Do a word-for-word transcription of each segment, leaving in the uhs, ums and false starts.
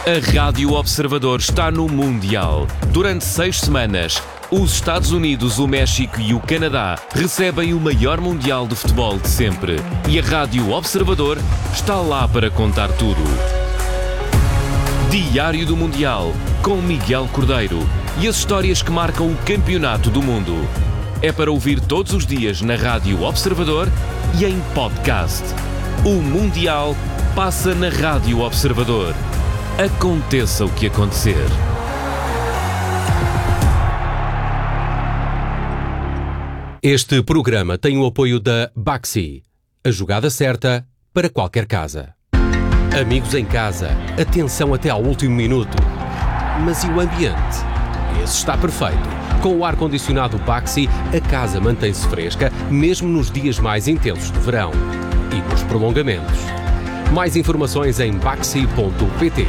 A Rádio Observador está no Mundial. Durante seis semanas, os Estados Unidos, o México e o Canadá recebem o maior Mundial de futebol de sempre. E a Rádio Observador está lá para contar tudo. Diário do Mundial, com Miguel Cordeiro. E as histórias que marcam o campeonato do mundo. É para ouvir todos os dias na Rádio Observador e em podcast. O Mundial passa na Rádio Observador. Aconteça o que acontecer. Este programa tem o apoio da Baxi, a jogada certa para qualquer casa. Amigos em casa, atenção até ao último minuto. Mas e o ambiente? Esse está perfeito. Com o ar-condicionado Baxi, a casa mantém-se fresca, mesmo nos dias mais intensos do verão. E nos prolongamentos. Mais informações em baxi ponto pt.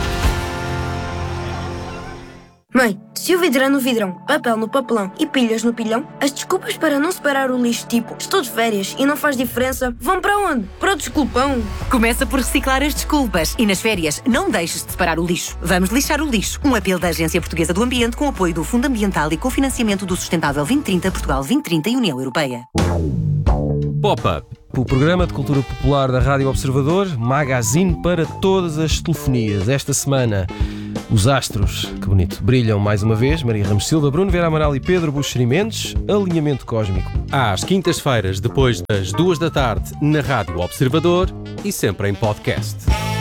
Mãe, se o vidro é no vidrão, papel no papelão e pilhas no pilhão, as desculpas para não separar o lixo tipo estou de férias e não faz diferença vão para onde? Para o desculpão? Começa por reciclar as desculpas e nas férias não deixes de separar o lixo. Vamos lixar o lixo. Um apelo da Agência Portuguesa do Ambiente com apoio do Fundo Ambiental e cofinanciamento do Sustentável vinte trinta, Portugal vinte trinta e União Europeia. Pop-up. O programa de cultura popular da Rádio Observador, magazine para todas as telefonias. Esta semana, os astros, que bonito, brilham mais uma vez. Maria Ramos Silva, Bruno Vera Amaral e Pedro Buxeri Mendes. Alinhamento cósmico. Às quintas-feiras, depois das duas da tarde, na Rádio Observador e sempre em podcast.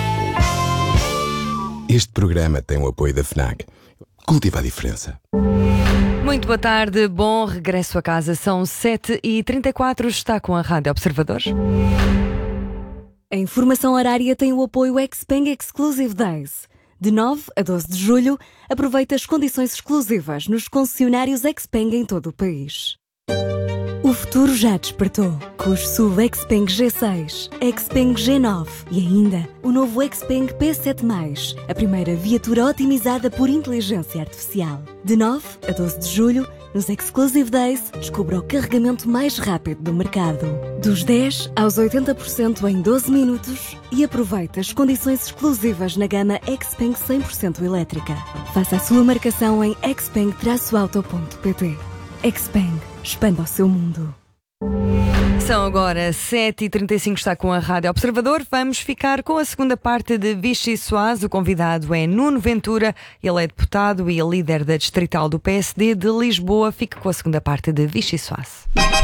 Este programa tem o apoio da FNAC. Cultiva a diferença. Muito boa tarde, bom regresso a casa. São sete e trinta e quatro, está com a Rádio Observador. A informação horária tem o apoio Xpeng Exclusive Days. De nove a doze de julho, aproveita as condições exclusivas nos concessionários Xpeng em todo o país. O futuro já despertou, com os S U V Xpeng G seis, Xpeng G nove e ainda o novo Xpeng P sete mais, a primeira viatura otimizada por inteligência artificial. De nove a doze de julho, nos Exclusive Days, descubra o carregamento mais rápido do mercado. Dos dez aos oitenta por cento em doze minutos e aproveita as condições exclusivas na gama Xpeng cem por cento elétrica. Faça a sua marcação em xpeng auto ponto pt. Xpeng. Expanda o seu mundo. São agora sete e trinta e cinco, está com a Rádio Observador. Vamos ficar com a segunda parte de Vichy Soares. O convidado é Nuno Ventura. Ele é deputado e líder da distrital do P S D de Lisboa. Fique com a segunda parte de Vichy Soares.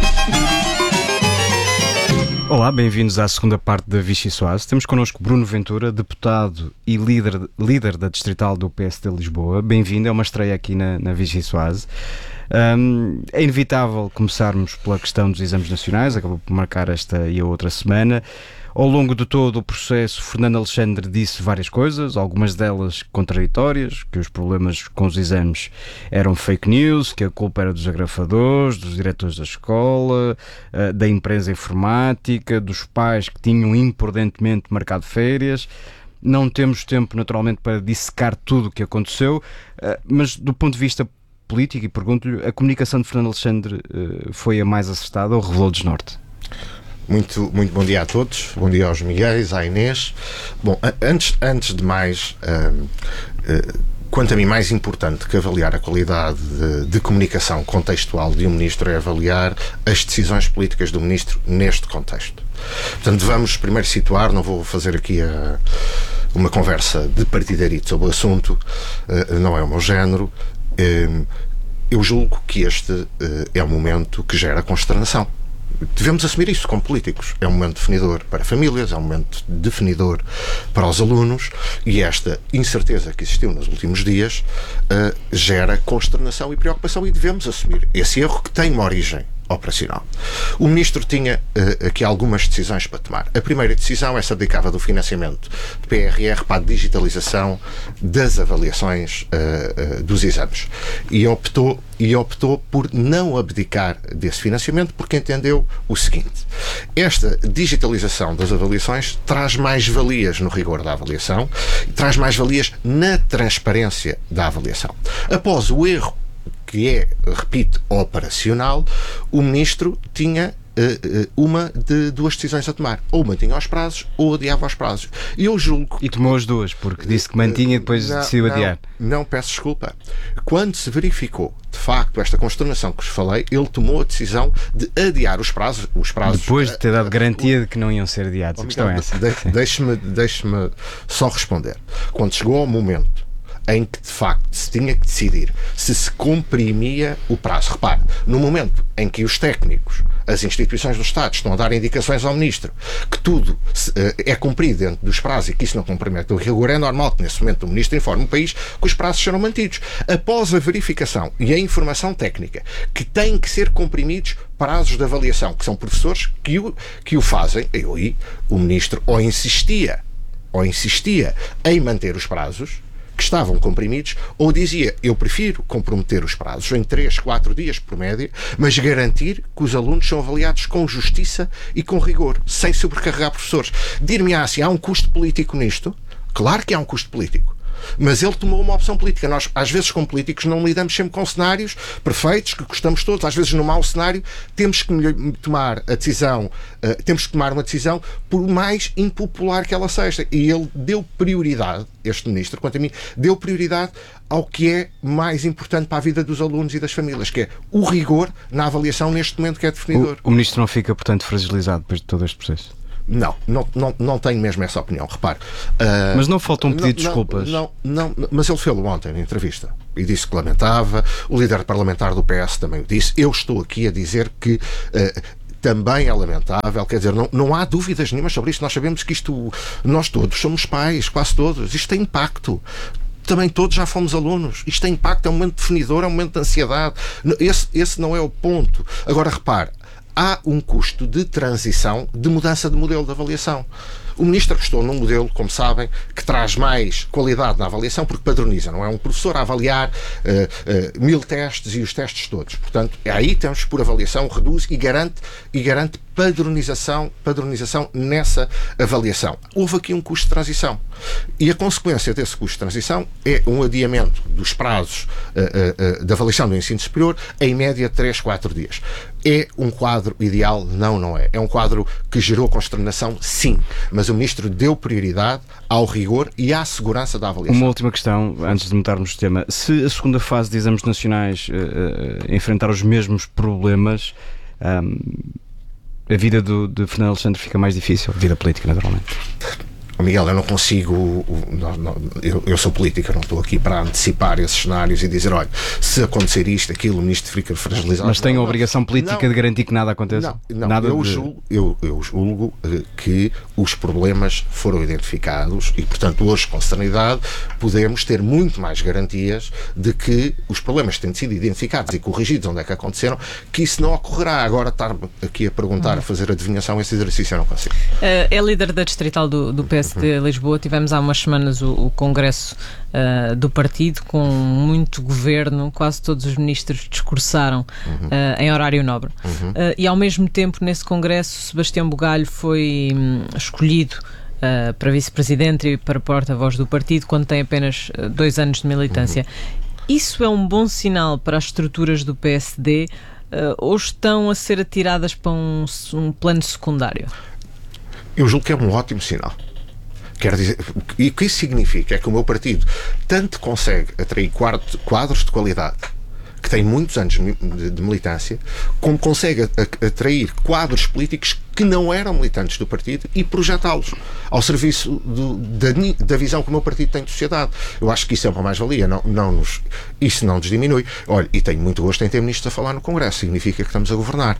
Olá, bem-vindos à segunda parte da Vichy Soares. Temos connosco Bruno Ventura, deputado e líder, líder da distrital do P S D de Lisboa. Bem-vindo, é uma estreia aqui na, na Vichy Soares. Um, é inevitável começarmos pela questão dos exames nacionais, acabou por marcar esta e a outra semana. Ao longo de todo o processo, Fernando Alexandre disse várias coisas, algumas delas contraditórias, que os problemas com os exames eram fake news, que a culpa era dos agrafadores, dos diretores da escola, da empresa informática, dos pais que tinham imprudentemente marcado férias. Não temos tempo, naturalmente, para dissecar tudo o que aconteceu, mas do ponto de vista político, e pergunto-lhe, a comunicação de Fernando Alexandre uh, foi a mais acertada ou revelou desnorte? Muito, muito bom dia a todos, bom dia aos Miguéis, à Inês. Bom, antes, antes de mais, uh, uh, quanto a mim, mais importante que avaliar a qualidade de, de comunicação contextual de um ministro é avaliar as decisões políticas do ministro neste contexto. Portanto, vamos primeiro situar, não vou fazer aqui a, uma conversa de partidarito sobre o assunto, uh, não é o meu género. Eu julgo que este é um momento que gera consternação. Devemos assumir isso como políticos. É um momento definidor para famílias, é um momento definidor para os alunos, e esta incerteza que existiu nos últimos dias uh, gera consternação e preocupação, e devemos assumir esse erro que tem uma origem operacional. O Ministro tinha uh, aqui algumas decisões para tomar. A primeira decisão, essa dedicava do financiamento de P R R para a digitalização das avaliações uh, uh, dos exames. E optou, e optou por não abdicar desse financiamento, porque entendeu o seguinte: esta digitalização das avaliações traz mais valias no rigor da avaliação, traz mais valias na transparência da avaliação. Após o erro que é, repito, operacional, o Ministro tinha uh, uma de duas decisões a tomar. Ou mantinha os prazos, ou adiava os prazos. E eu julgo... E tomou as duas, porque disse que mantinha e depois não, decidiu adiar. Não, não, peço desculpa. Quando se verificou, de facto, esta consternação que vos falei, ele tomou a decisão de adiar os prazos. Os prazos depois de ter dado garantia de que não iam ser adiados. A questão é essa. De, deixe-me, deixe-me só responder. Quando chegou ao momento em que, de facto, se tinha que decidir se se comprimia o prazo. Repare, no momento em que os técnicos, as instituições do Estado estão a dar indicações ao Ministro que tudo se, uh, é cumprido dentro dos prazos e que isso não compromete o rigor, é normal que, nesse momento, o Ministro informe o país que os prazos serão mantidos. Após a verificação e a informação técnica que têm que ser comprimidos prazos de avaliação, que são professores que o, que o fazem, eu e o Ministro ou insistia, ou insistia em manter os prazos que estavam comprimidos, ou dizia, eu prefiro comprometer os prazos em três, quatro dias por média, mas garantir que os alunos são avaliados com justiça e com rigor, sem sobrecarregar professores. Dir-me-á assim, há um custo político nisto? Claro que há um custo político. Mas ele tomou uma opção política. Nós, às vezes, como políticos, não lidamos sempre com cenários perfeitos, que gostamos todos. Às vezes, no mau cenário, temos que tomar a decisão, uh, temos que tomar uma decisão, por mais impopular que ela seja. E ele deu prioridade, este ministro, quanto a mim, deu prioridade ao que é mais importante para a vida dos alunos e das famílias, que é o rigor na avaliação neste momento que é definidor. O, o ministro não fica, portanto, fragilizado depois de todo este processo? Não, não, não, não tenho mesmo essa opinião, repare. Uh, mas não faltam pedir desculpas? Não, não, não, mas ele fez-o ontem na entrevista e disse que lamentava, o líder parlamentar do P S também o disse. Eu estou aqui a dizer que uh, também é lamentável, quer dizer, não, não há dúvidas nenhumas sobre isto. Nós sabemos que isto, nós todos somos pais, quase todos, isto tem impacto. Também todos já fomos alunos. Isto tem impacto, é um momento definidor, é um momento de ansiedade. Esse, esse não é o ponto. Agora, repare, há um custo de transição, de mudança de modelo de avaliação. O Ministro apostou num modelo, como sabem, que traz mais qualidade na avaliação, porque padroniza. Não é um professor a avaliar uh, uh, mil testes e os testes todos. Portanto, aí temos por avaliação, reduz e garante, e garante padronização, padronização nessa avaliação. Houve aqui um custo de transição. E a consequência desse custo de transição é um adiamento dos prazos uh, uh, uh, de avaliação do ensino superior em média três, quatro dias. É um quadro ideal? Não, não é. É um quadro que gerou consternação? Sim. Mas o Ministro deu prioridade ao rigor e à segurança da avaliação. Uma última questão, antes de mudarmos de tema. Se a segunda fase de exames nacionais uh, uh, enfrentar os mesmos problemas, um, a vida do, de Fernando Alexandre fica mais difícil, a vida política, naturalmente. Oh, Miguel, eu não consigo, não, não, eu, eu sou político, eu não estou aqui para antecipar esses cenários e dizer, olha, se acontecer isto, aquilo, o ministro fica fragilizado. Mas tem a obrigação política não, de garantir que nada aconteça? Não, não nada eu, de... julgo, eu, eu julgo que os problemas foram identificados e, portanto, hoje, com serenidade, podemos ter muito mais garantias de que os problemas têm sido identificados e corrigidos onde é que aconteceram, que isso não ocorrerá. Agora, estar aqui a perguntar, a fazer adivinhação, esse exercício eu não consigo. Uh, é líder da distrital do, do P S de Lisboa. Tivemos há umas semanas o, o congresso uh, do partido com muito governo, quase todos os ministros discursaram uhum. uh, em horário nobre. Uhum. Uh, e ao mesmo tempo, nesse congresso, Sebastião Bugalho foi hum, escolhido uh, para vice-presidente e para porta-voz do partido quando tem apenas uh, dois anos de militância. Uhum. Isso é um bom sinal para as estruturas do P S D uh, ou estão a ser atiradas para um, um plano secundário? Eu julgo que é um ótimo sinal. Quer dizer, e o que isso significa é que o meu partido tanto consegue atrair quadros de qualidade, que têm muitos anos de militância, como consegue atrair quadros políticos que não eram militantes do partido e projetá-los ao serviço do, da, da visão que o meu partido tem de sociedade. Eu acho que isso é uma mais-valia, não, não nos, isso não nos diminui. Olha, e tenho muito gosto em ter ministros a falar no Congresso, significa que estamos a governar.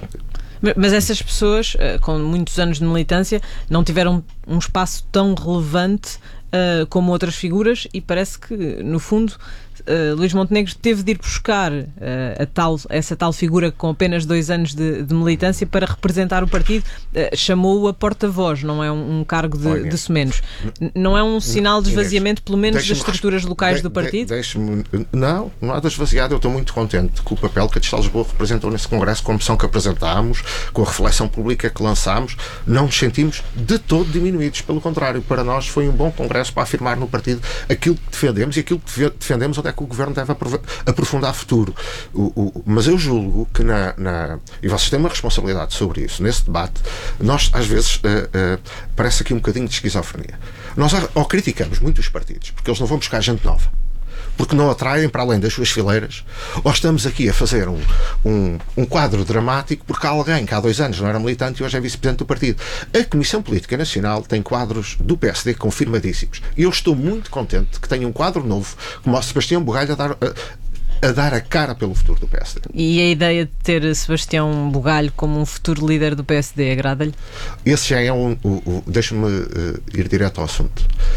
Mas essas pessoas, com muitos anos de militância, não tiveram um espaço tão relevante uh, como outras figuras e parece que, no fundo, uh, Luís Montenegro teve de ir buscar uh, a tal, essa tal figura com apenas dois anos de, de militância para representar o partido. Uh, chamou-o a porta-voz, não é um, um cargo de, Olha, de sumenos. Não é um sinal de esvaziamento, pelo menos, das estruturas locais de, do partido? De, deixe-me, não, não há de esvaziado. Eu estou muito contente com o papel que a Distrital de Lisboa representou nesse Congresso, com a moção que apresentámos, com a reflexão pública que lançámos. Não nos sentimos de todo diminuídos. Pelo contrário, para nós foi um bom Congresso para afirmar no partido aquilo que defendemos e aquilo que defendemos onde é que o Governo deve aprofundar futuro. O, o, mas eu julgo que na, na... E vocês têm uma responsabilidade sobre isso. Nesse debate, nós às vezes uh, uh, parece aqui um bocadinho de esquizofrenia. Nós ou criticamos muito os partidos, porque eles não vão buscar gente nova, porque não atraem para além das suas fileiras, ou estamos aqui a fazer um, um, um quadro dramático porque há alguém que há dois anos não era militante e hoje é vice-presidente do partido. A Comissão Política Nacional tem quadros do P S D confirmadíssimos. E eu estou muito contente que tenha um quadro novo, como o Sebastião Bugalho a dar... A, a dar a cara pelo futuro do P S D. E a ideia de ter Sebastião Bugalho como um futuro líder do P S D agrada-lhe? Esse já é um... um, um deixa-me uh, ir direto ao assunto.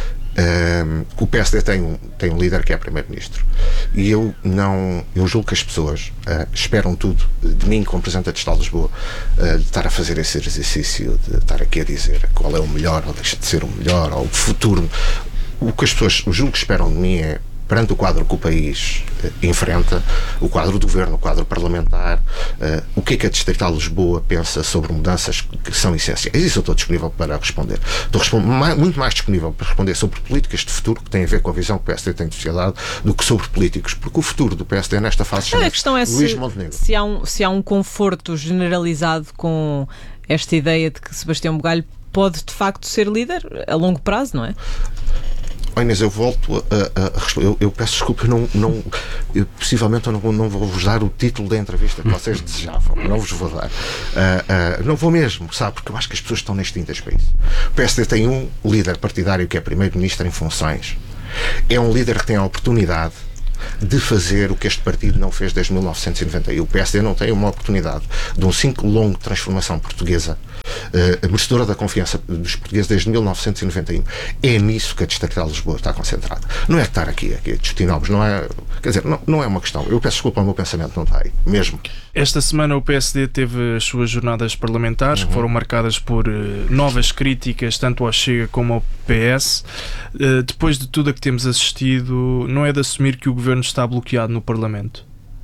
Um, o P S D tem um, tem um líder que é primeiro-ministro e eu não eu julgo que as pessoas uh, esperam tudo de mim como Presidente da Distrital de Lisboa, uh, de estar a fazer esse exercício de estar aqui a dizer qual é o melhor ou deixa de ser o melhor ou o futuro. O que as pessoas, eu julgo que esperam de mim é, perante o quadro que o país uh, enfrenta, o quadro do governo, o quadro parlamentar, uh, o que é que a Distrital de Lisboa pensa sobre mudanças que são essenciais. Isso eu estou disponível para responder. Estou respond- mais, muito mais disponível para responder sobre políticas de futuro que têm a ver com a visão que o P S D tem de sociedade do que sobre políticos, porque o futuro do P S D nesta fase chama-se a questão é Luís se, Montenegro. Se há, um, se há um conforto generalizado com esta ideia de que Sebastião Bugalho pode de facto ser líder a longo prazo, não é? Oh, Inês, eu volto a, a, a responder. Eu, eu peço desculpa, eu não, não, eu, possivelmente eu não, não vou vos dar o título da entrevista que vocês desejavam. Não vos vou dar. Uh, uh, não vou mesmo, sabe? Porque eu acho que as pessoas estão nas tintas para isso. O P S D tem um líder partidário que é primeiro-ministro em funções. É um líder que tem a oportunidade de fazer o que este partido não fez desde mil novecentos e noventa e um. O P S D não tem uma oportunidade de um ciclo longo de transformação portuguesa, uh, merecedora da confiança dos portugueses desde mil novecentos e noventa e um. É nisso que a Distrital de Lisboa está concentrada. Não é estar aqui, aqui a discutir novos, não é, quer dizer, não, não é uma questão. Eu peço desculpa, o meu pensamento não está aí, mesmo. Esta semana o P S D teve as suas jornadas parlamentares, uhum. que foram marcadas por uh, novas críticas, tanto ao Chega como ao P S. Uh, depois de tudo a que temos assistido, não é de assumir que o Governo está bloqueado no Parlamento?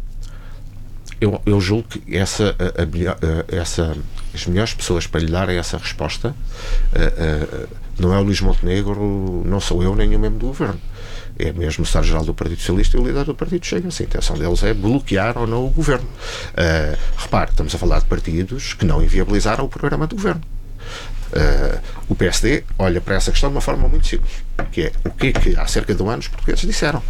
Eu, eu julgo que essa, a, a, essa, as melhores pessoas para lhe dar essa resposta a, a, não é o Luís Montenegro, não sou eu, nem o membro do Governo. É mesmo o Secretário-Geral do Partido Socialista e o líder do Partido Chega. A intenção deles é bloquear ou não o Governo. Uh, repare, estamos a falar de partidos que não inviabilizaram o programa do Governo. Uh, o P S D olha para essa questão de uma forma muito simples, que é o que é que há cerca de um ano os portugueses disseram.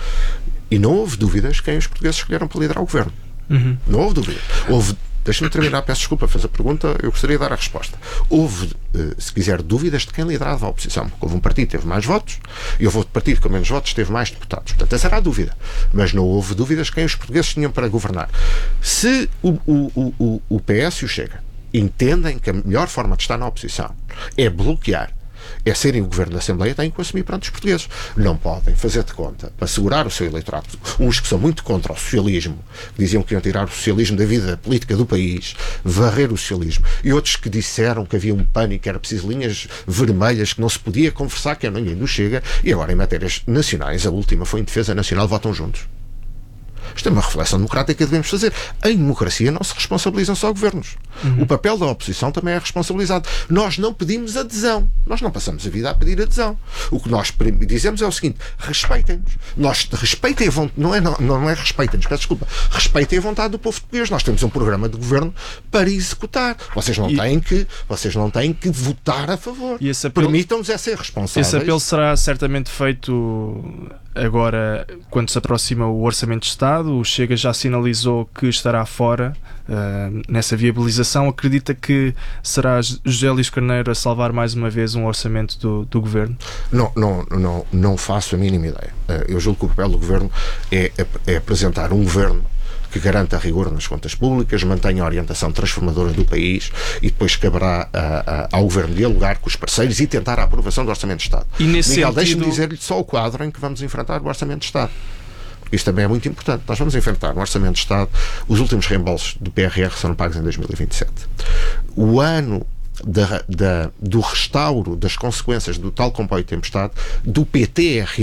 E não houve dúvidas quem os portugueses escolheram para liderar o Governo. Uhum. Não houve dúvida. Houve, deixa-me terminar, peço desculpa, fez a pergunta, eu gostaria de dar a resposta. Houve, uh, se quiser, dúvidas de quem liderava a oposição. Houve um partido que teve mais votos e houve outro partido com menos votos teve mais deputados. Portanto, essa era a dúvida. Mas não houve dúvidas de quem os portugueses tinham para governar. Se o, o, o, o P S e o Chega entendem que a melhor forma de estar na oposição é bloquear, é serem o Governo da Assembleia, têm que assumir perante os portugueses. Não podem fazer de conta para segurar o seu eleitorado. Uns que são muito contra o socialismo, que diziam que iam tirar o socialismo da vida política do país, varrer o socialismo, e outros que disseram que havia um pânico, que era preciso linhas vermelhas, que não se podia conversar, que ninguém nos chega, e agora em matérias nacionais, a última foi em defesa nacional, votam juntos. Isto é uma reflexão democrática que devemos fazer. Em democracia não se responsabilizam só governos. Uhum. O papel da oposição também é responsabilizado. Nós não pedimos adesão. Nós não passamos a vida a pedir adesão. O que nós dizemos é o seguinte: respeitem-nos. Nós respeitem a vontade, não é, não, não é respeitem-nos, peço desculpa. Respeitem a vontade do povo português. Nós temos um programa de governo para executar. Vocês não, e, têm, que, vocês não têm que votar a favor. Apelo, Permitam-nos é ser responsáveis. Esse apelo será certamente feito agora, quando se aproxima o Orçamento de Estado. O Chega já sinalizou que estará fora uh, nessa viabilização. Acredita que será José Luís Carneiro a salvar mais uma vez um orçamento do, do Governo? Não, não, não, não faço a mínima ideia. Uh, eu julgo que o papel do Governo é, é apresentar um Governo que garanta rigor nas contas públicas, mantenha a orientação transformadora do país e depois caberá a, a, ao Governo dialogar com os parceiros e tentar a aprovação do Orçamento de Estado. E nesse Miguel, sentido... deixe-me dizer-lhe só o quadro em que vamos enfrentar o Orçamento de Estado. Isto também é muito importante. Nós vamos enfrentar no Orçamento de Estado os últimos reembolsos do P R R serão pagos em dois mil e vinte e sete. O ano da, da, do restauro das consequências do tal comboio de tempestade do P T R R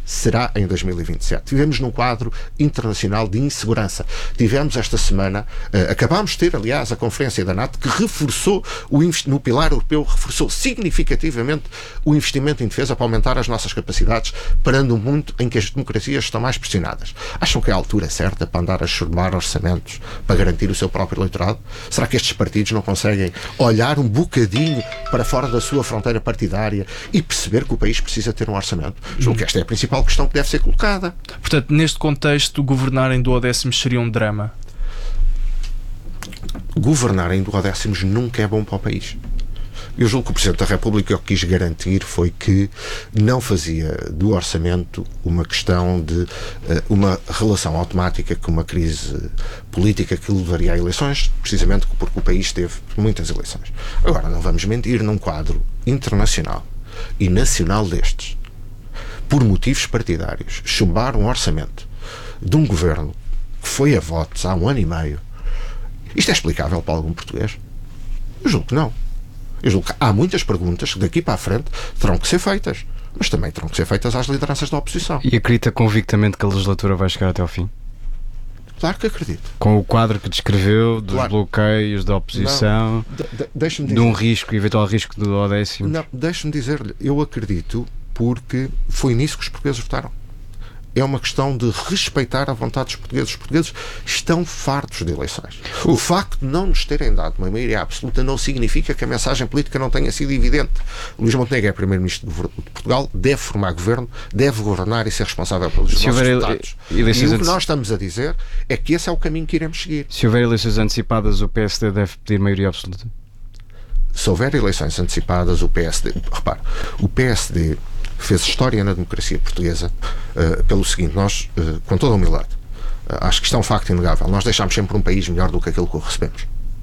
será em dois mil e vinte e sete. Vivemos num quadro internacional de insegurança. Tivemos esta semana, uh, acabámos de ter, aliás, a conferência da NATO que reforçou o no pilar europeu, reforçou significativamente o investimento em defesa para aumentar as nossas capacidades perante um mundo em que as democracias estão mais pressionadas. Acham que é a altura certa para andar a churmar orçamentos para garantir o seu próprio eleitorado? Será que estes partidos não conseguem olhar um bocadinho para fora da sua fronteira partidária e perceber que o país precisa ter um orçamento? Julgo que esta é a principal questão que deve ser colocada. Portanto, neste contexto, governar em duodécimos seria um drama? Governar em duodécimos nunca é bom para o país. Eu julgo que o Presidente da República o que quis garantir foi que não fazia do orçamento uma questão de uh, uma relação automática com uma crise política que levaria a eleições, precisamente porque o país teve muitas eleições. Agora, não vamos mentir, num quadro internacional e nacional destes, por motivos partidários, chumbar um orçamento de um governo que foi a votos há um ano e meio, isto é explicável para algum português? Eu julgo que não. Eu julgo que há muitas perguntas que daqui para a frente terão que ser feitas, mas também terão que ser feitas às lideranças da oposição. E acredita convictamente que a legislatura vai chegar até ao fim? Claro que acredito. Com o quadro que descreveu, dos claro. bloqueios da oposição, de, de, de um risco, eventual risco do duodécimo? Não, deixe-me dizer-lhe, eu acredito porque foi nisso que os portugueses votaram. É uma questão de respeitar a vontade dos portugueses. Os portugueses estão fartos de eleições. O facto de não nos terem dado uma maioria absoluta não significa que a mensagem política não tenha sido evidente. Luís Montenegro é Primeiro-Ministro de Portugal, deve formar governo, deve governar e ser responsável pelos Se nossos ele... votados. E o que nós estamos a dizer é que esse é o caminho que iremos seguir. Se houver eleições antecipadas, o P S D deve pedir maioria absoluta? Se houver eleições antecipadas, o P S D... Repare, o P S D fez história na democracia portuguesa uh, pelo seguinte, nós, uh, com toda a humildade, uh, acho que isto é um facto inegável, nós deixámos sempre um país melhor do que aquele que o recebemos.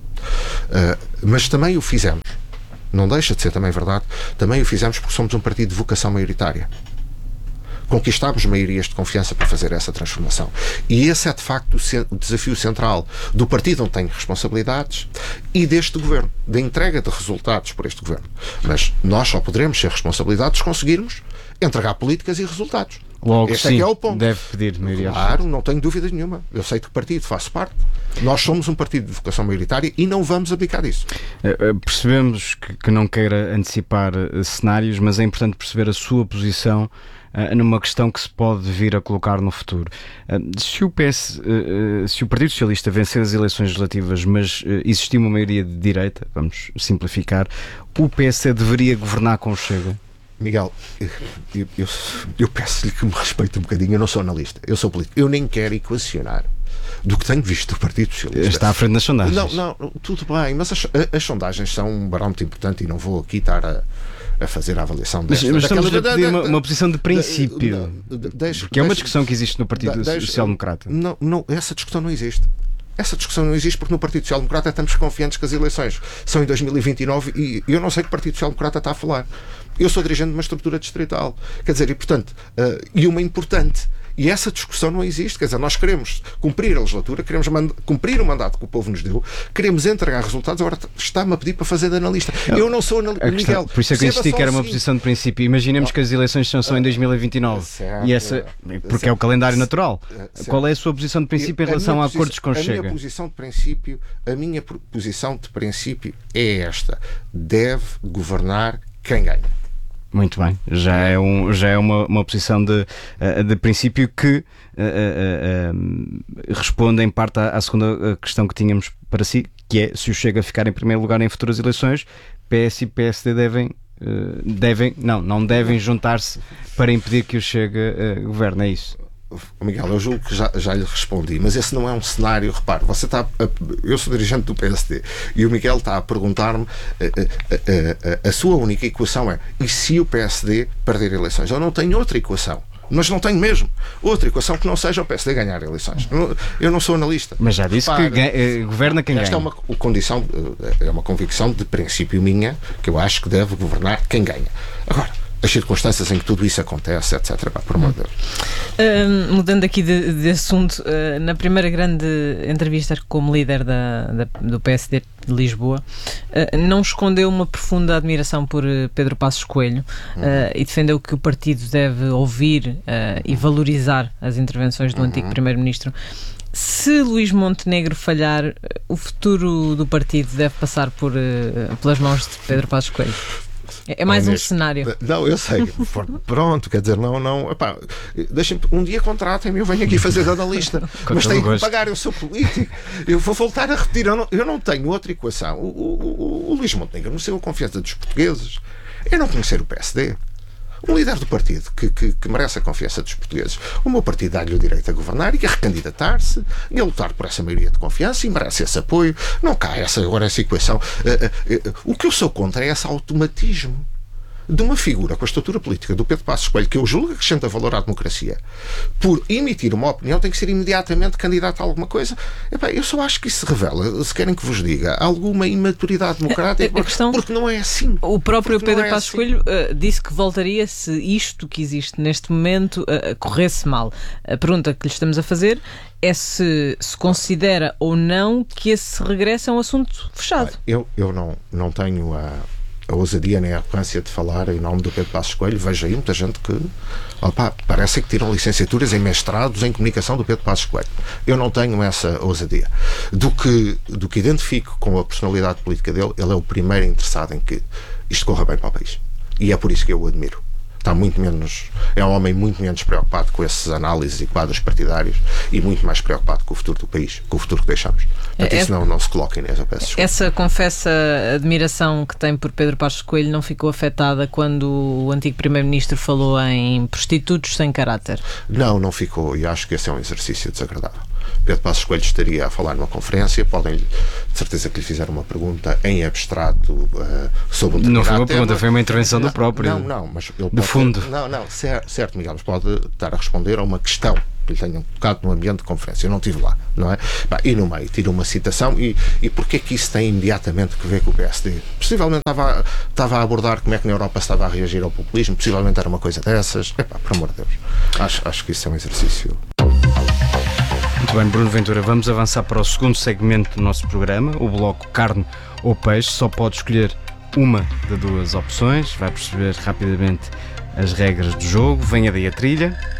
Uh, mas também o fizemos, não deixa de ser também verdade, também o fizemos porque somos um partido de vocação maioritária. Conquistámos maiorias de confiança para fazer essa transformação. E esse é, de facto, o desafio central do partido onde tenho responsabilidades e deste governo, da entrega de resultados por este governo. Mas nós só poderemos ser responsabilizados se conseguirmos entregar políticas e resultados. Logo, este sim, é que é o ponto. Deve pedir maioria. Claro, não tenho dúvida nenhuma. Eu sei de que partido faço parte. Nós somos um partido de vocação maioritária e não vamos abdicar disso. Uh, uh, percebemos que, que não queira antecipar uh, cenários, mas é importante perceber a sua posição uh, numa questão que se pode vir a colocar no futuro. Uh, se, o P S, uh, uh, se o Partido Socialista vencer as eleições legislativas, mas uh, existir uma maioria de direita, vamos simplificar, o P S deveria governar com o Chega? Miguel, eu, eu, eu peço-lhe que me respeite um bocadinho. Eu não sou analista, eu sou político. Eu nem quero equacionar do que tenho visto do Partido Socialista. Está à frente das sondagens. Não, não, tudo bem, mas as, as sondagens são um barómetro importante e não vou aqui estar a, a fazer a avaliação desta. Mas, mas estamos a pedir uma, uma posição de princípio, de, de, de, porque é uma discussão que existe no Partido de, Social Democrata. Não, não, essa discussão não existe. Essa discussão não existe porque no Partido Social Democrata estamos confiantes que as eleições são em dois mil e vinte e nove e eu não sei que o Partido Social Democrata está a falar. Eu sou dirigente de uma estrutura distrital. Quer dizer, e portanto, uh, e uma importante. E essa discussão não existe. Quer dizer, nós queremos cumprir a legislatura, queremos cumprir o mandato que o povo nos deu, queremos entregar resultados, agora está-me a pedir para fazer de analista. Eu não sou analista. Miguel, por isso é que eu insisti que era uma posição de princípio. Imaginemos não. que as eleições são só em dois mil e vinte e nove. Certo, e essa, porque certo. é o calendário natural. Certo. Qual é a sua posição de princípio em relação a, a acordos com o Chega? A minha posição de princípio, a minha posição de princípio é esta: deve governar quem ganha. Muito bem, já é, um, já é uma, uma posição de, de princípio que uh, uh, uh, responde em parte à, à segunda questão que tínhamos para si, que é se o Chega a ficar em primeiro lugar em futuras eleições, P S e P S D devem, uh, devem não, não devem juntar-se para impedir que o Chega uh, governe, é isso? Miguel, eu julgo que já, já lhe respondi, mas esse não é um cenário. Repare, você está a, eu sou dirigente do P S D e o Miguel está a perguntar-me a, a, a, a sua única equação é: e se o P S D perder eleições? Eu não tenho outra equação, mas não tenho mesmo outra equação que não seja o P S D ganhar eleições. Eu não, eu não sou analista. Mas já disse Repare, que ganha, governa quem esta ganha. É uma condição, é uma convicção de princípio minha, que eu acho que deve governar quem ganha. Agora, as circunstâncias em que tudo isso acontece, etcétera. Pá, por amor de Deus. Uh, mudando aqui de, de assunto, uh, na primeira grande entrevista como líder da, da, do P S D de Lisboa, uh, não escondeu uma profunda admiração por uh, Pedro Passos Coelho uh, uhum. e defendeu que o partido deve ouvir uh, e valorizar as intervenções do uhum. antigo primeiro-ministro. Se Luís Montenegro falhar, o futuro do partido deve passar por, uh, pelas mãos de Pedro Passos Coelho? É mais um cenário. Não, eu sei. Pronto, quer dizer, não, não. Epá, deixem, um dia contratem-me, eu venho aqui fazer de analista. Mas tenho que pagar, eu sou político. Eu vou voltar a repetir, eu não, eu não tenho outra equação. O, o, o, o Luís Montenegro mereceu a confiança dos portugueses. É não conhecer o P S D. Um líder do partido que, que, que merece a confiança dos portugueses. O meu partido dá-lhe o direito a governar e a recandidatar-se e a lutar por essa maioria de confiança e merece esse apoio. Não cá essa, agora essa equação. Uh, uh, uh, o que eu sou contra é esse automatismo de uma figura com a estrutura política do Pedro Passos Coelho, que eu julgo que acrescenta valor à democracia, por emitir uma opinião tem que ser imediatamente candidato a alguma coisa. Epá, eu só acho que isso revela, se querem que vos diga, alguma imaturidade democrática, a, a questão, porque não é assim. O próprio Pedro é Passos assim. Coelho uh, disse que voltaria se isto que existe neste momento uh, corresse mal. A pergunta que lhe estamos a fazer é se se considera ou não que esse regresso é um assunto fechado. Eu, eu não, não tenho a a ousadia nem a arrogância de falar em nome do Pedro Passos Coelho. Vejo aí muita gente que opa, parece que tiram licenciaturas em mestrados em comunicação do Pedro Passos Coelho. Eu não tenho essa ousadia. Do que, do que identifico com a personalidade política dele, ele é o primeiro interessado em que isto corra bem para o país. E é por isso que eu o admiro. Está muito menos, é um homem muito menos preocupado com essas análises e quadros partidários e muito mais preocupado com o futuro do país, com o futuro que deixamos. Portanto, é, isso não, não se coloca, Inês, eu peço desculpa. Essa confessa admiração que tem por Pedro Passos Coelho não ficou afetada quando o antigo primeiro-ministro falou em prostitutos sem caráter? Não, não ficou, e acho que esse é um exercício desagradável. Pedro Passos Coelho estaria a falar numa conferência, podem, de certeza que lhe fizeram uma pergunta em abstrato uh, sobre um determinado Não foi uma tema. pergunta, foi uma intervenção não, do próprio. Não, não, mas ele do pode, fundo. Não, não, certo, certo, Miguel, mas pode estar a responder a uma questão que lhe tenham colocado no ambiente de conferência. Eu não estive lá, não é? Bah, e no meio tira uma citação e, e porquê que isso tem imediatamente que ver com o P S D? Possivelmente estava, estava a abordar como é que na Europa se estava a reagir ao populismo, possivelmente era uma coisa dessas. Epá, por amor de Deus. Acho, acho que isso é um exercício. Muito bem, Bruno Ventura, vamos avançar para o segundo segmento do nosso programa, o bloco carne ou peixe. Só pode escolher uma de duas opções, vai perceber rapidamente as regras do jogo. Venha daí a trilha.